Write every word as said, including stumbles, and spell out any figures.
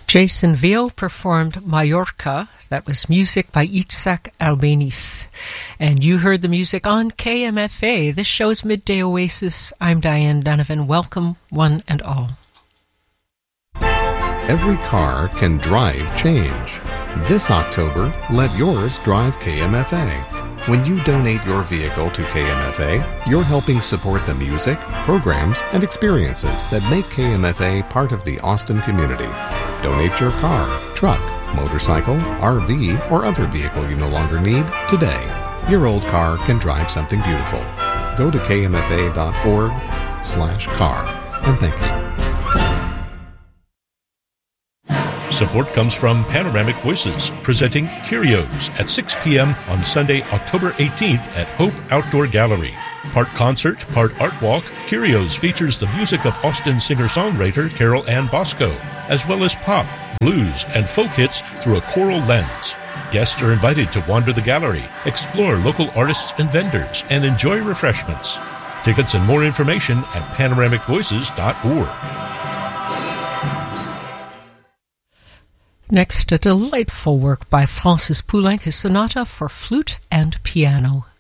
Jason Vio performed Mallorca. That was music by Itzhak Albeniz. And you heard the music on K M F A. This show's Midday Oasis. I'm Diane Donovan. Welcome, one and all. Every car can drive change. This October, let yours drive K M F A. When you donate your vehicle to K M F A, you're helping support the music, programs, and experiences that make K M F A part of the Austin community. Donate your car, truck, motorcycle, R V, or other vehicle you no longer need today. Your old car can drive something beautiful. Go to k m f a dot org slash car. And thank you. Support comes from Panoramic Voices, presenting Curios at six p.m. on Sunday, October eighteenth at Hope Outdoor Gallery. Part concert, part art walk, Curios features the music of Austin singer-songwriter Carol Ann Bosco, as well as pop, blues, and folk hits through a choral lens. Guests are invited to wander the gallery, explore local artists and vendors, and enjoy refreshments. Tickets and more information at panoramic voices dot org. Next, a delightful work by Francis Poulenc, his sonata for flute and piano.